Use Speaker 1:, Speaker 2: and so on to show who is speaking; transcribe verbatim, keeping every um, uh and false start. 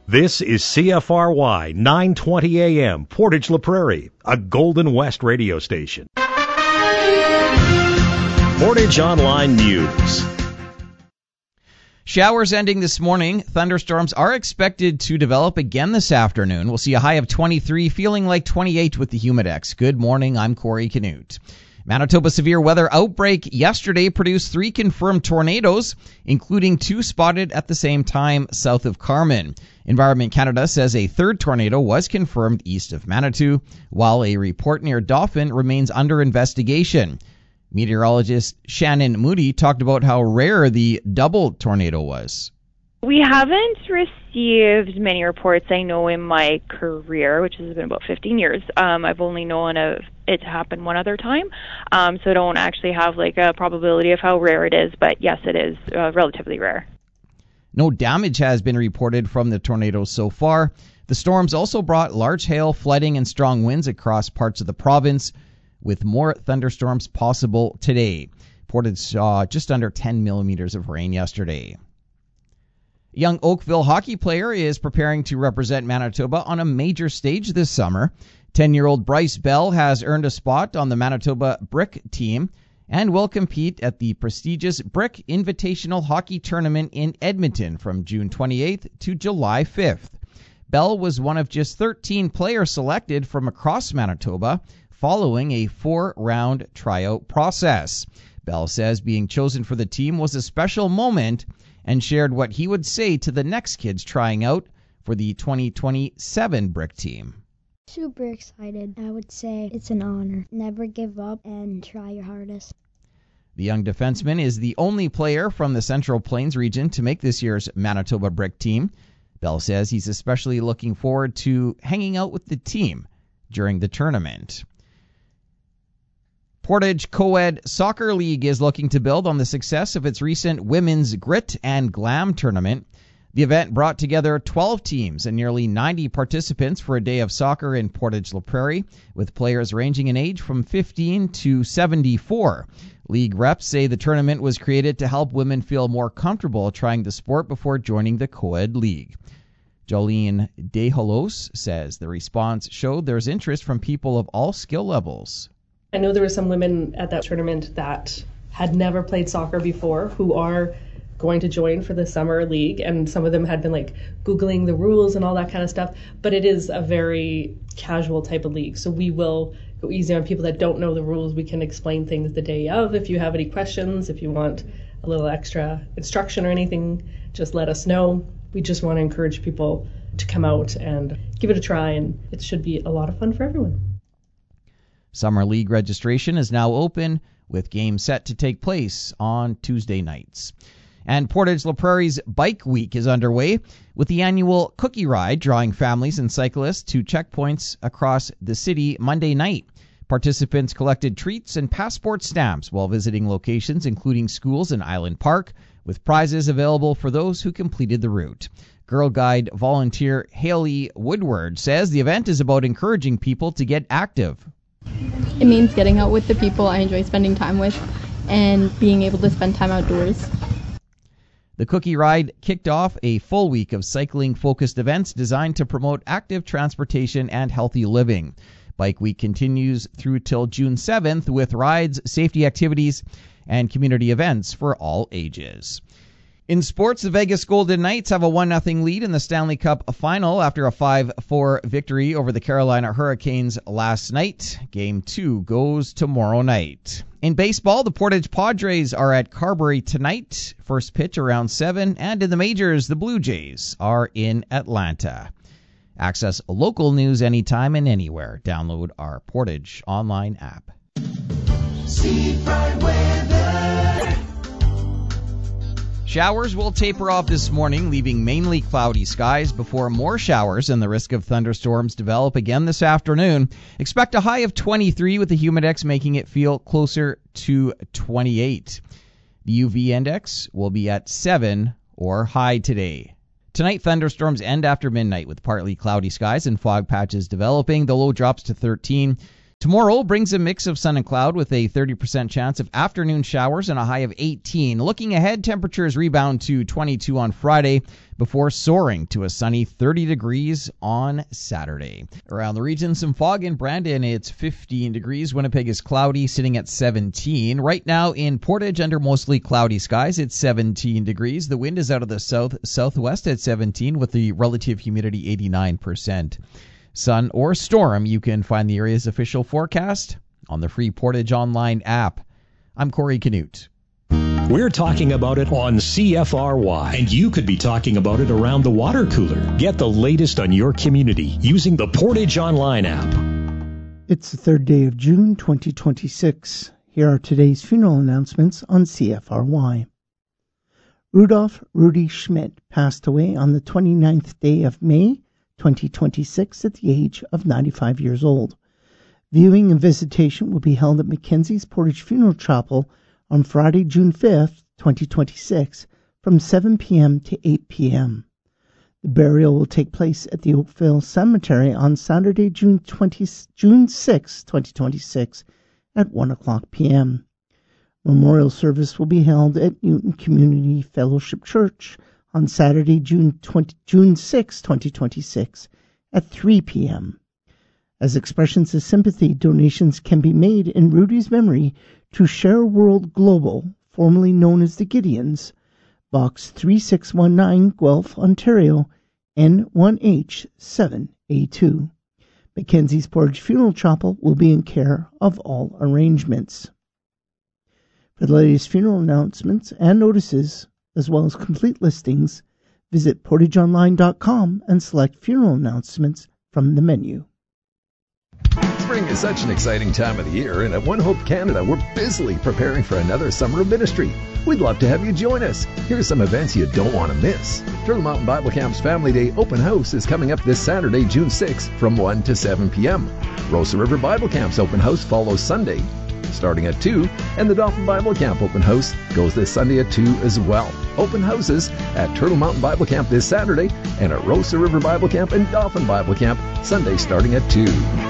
Speaker 1: This is C F R Y nine twenty A M, Portage La Prairie, a Golden West radio station. Portage Online News.
Speaker 2: Showers ending this morning. Thunderstorms are expected to develop again this afternoon. We'll see a high of twenty-three, feeling like twenty-eight with the Humidex. Good morning, I'm Corey Canute. Manitoba severe weather outbreak yesterday produced three confirmed tornadoes, including two spotted at the same time south of Carman. Environment Canada says a third tornado was confirmed east of Manitou, while a report near Dauphin remains under investigation. Meteorologist Shannon Moody talked about how rare the double tornado was.
Speaker 3: We haven't received many reports, I know, in my career, which has been about fifteen years. Um, I've only known of it to happen one other time, um, so I don't actually have like a probability of how rare it is, but yes, it is uh, relatively rare.
Speaker 2: No damage has been reported from the tornadoes so far. The storms also brought large hail, flooding, and strong winds across parts of the province, with more thunderstorms possible today. Portage saw just under ten millimeters of rain yesterday. A young Oakville hockey player is preparing to represent Manitoba on a major stage this summer. ten-year-old Bryce Bell has earned a spot on the Manitoba Brick team and will compete at the prestigious Brick Invitational Hockey Tournament in Edmonton from June twenty-eighth to July fifth. Bell was one of just thirteen players selected from across Manitoba following a four-round tryout process. Bell says being chosen for the team was a special moment and shared what he would say to the next kids trying out for the twenty twenty-seven Brick team.
Speaker 4: Super excited. I would say it's an honor. Never give up and try your hardest.
Speaker 2: The young defenseman is the only player from the Central Plains region to make this year's Manitoba Brick team. Bell says he's especially looking forward to hanging out with the team during the tournament. Portage Co-ed Soccer League is looking to build on the success of its recent Women's Grit and Glam tournament. The event brought together twelve teams and nearly ninety participants for a day of soccer in Portage La Prairie, with players ranging in age from fifteen to seventy-four. League reps say the tournament was created to help women feel more comfortable trying the sport before joining the Co-ed League. Jolene DeHolos says the response showed there's interest from people of all skill levels.
Speaker 5: I know there were some women at that tournament that had never played soccer before who are going to join for the summer league, and some of them had been like Googling the rules and all that kind of stuff, but it is a very casual type of league, so we will go easy on people that don't know the rules. We can explain things the day of. If you have any questions, if you want a little extra instruction or anything, just let us know. We just want to encourage people to come out and give it a try, and it should be a lot of fun for everyone.
Speaker 2: Summer League registration is now open, with games set to take place on Tuesday nights. And Portage La Prairie's Bike Week is underway, with the annual Cookie Ride drawing families and cyclists to checkpoints across the city Monday night. Participants collected treats and passport stamps while visiting locations including schools and Island Park, with prizes available for those who completed the route. Girl Guide volunteer Haley Woodward says the event is about encouraging people to get active.
Speaker 6: It means getting out with the people I enjoy spending time with and being able to spend time outdoors.
Speaker 2: The Cookie Ride kicked off a full week of cycling-focused events designed to promote active transportation and healthy living. Bike Week continues through till June seventh with rides, safety activities, and community events for all ages. In sports, the Vegas Golden Knights have a one nothing lead in the Stanley Cup final after a five four victory over the Carolina Hurricanes last night. Game two goes tomorrow night. In baseball, the Portage Padres are at Carberry tonight. First pitch around seven. And in the majors, the Blue Jays are in Atlanta. Access local news anytime and anywhere. Download our Portage online app.
Speaker 7: See bright weather.
Speaker 2: Showers will taper off this morning, leaving mainly cloudy skies before more showers and the risk of thunderstorms develop again this afternoon. Expect a high of twenty-three with the Humidex making it feel closer to twenty-eight. The U V index will be at seven or high today. Tonight, thunderstorms end after midnight with partly cloudy skies and fog patches developing. The low drops to thirteen. Tomorrow brings a mix of sun and cloud with a thirty percent chance of afternoon showers and a high of eighteen. Looking ahead, temperatures rebound to twenty-two on Friday before soaring to a sunny thirty degrees on Saturday. Around the region, some fog in Brandon. It's fifteen degrees. Winnipeg is cloudy, sitting at seventeen. Right now in Portage, under mostly cloudy skies, it's seventeen degrees. The wind is out of the south southwest at seventeen with the relative humidity eighty-nine percent. Sun or storm, you can find the area's official forecast on the free Portage Online app. I'm Corey Canute.
Speaker 1: We're talking about it on C F R Y, and you could be talking about it around the water cooler. Get the latest on your community using the Portage Online app.
Speaker 8: It's the third day of June, twenty twenty-six. Here are today's funeral announcements on C F R Y. Rudolph Rudy Schmidt passed away on the twenty-ninth day of May, twenty twenty-six, at the age of ninety-five years old. Viewing and visitation will be held at Mackenzie's Portage Funeral Chapel on Friday, June fifth, twenty twenty-six, from seven p.m. to eight p.m. The burial will take place at the Oakville Cemetery on Saturday, June sixth, twenty twenty-six, at one o'clock p.m. Memorial service will be held at Newton Community Fellowship Church on Saturday, June sixth, twenty twenty-six, at three p.m. As expressions of sympathy, donations can be made in Rudy's memory to Share World Global, formerly known as the Gideons, Box three six one nine, Guelph, Ontario, N one H seven A two. Mackenzie's Portage Funeral Chapel will be in care of all arrangements. For the latest funeral announcements and notices, as well as complete listings, visit portage online dot com and select funeral announcements from the menu.
Speaker 9: Spring is such an exciting time of the year, and at One Hope Canada, we're busily preparing for another summer of ministry. We'd love to have you join us. Here's some events you don't want to miss. Turtle Mountain Bible Camp's Family Day Open House is coming up this Saturday, June sixth, from one to seven p.m. Rosa River Bible Camp's Open House follows Sunday, starting at two, and the Dauphin Bible Camp Open House goes this Sunday at two as well. Open houses at Turtle Mountain Bible Camp this Saturday, and at Rosa River Bible Camp and Dauphin Bible Camp Sunday starting at two.